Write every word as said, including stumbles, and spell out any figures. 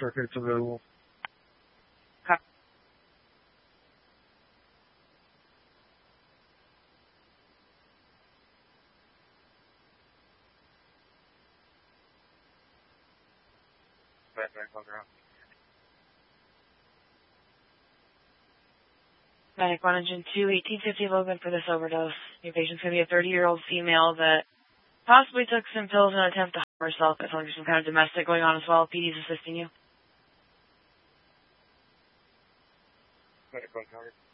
records available. Okay. Medic one engine two, eighteen fifty Logan for this overdose. Your patient's going to be a thirty-year-old female that possibly took some pills in an attempt to harm herself. As long as there's some kind of domestic going on as well. P D's assisting you. Medic one covered.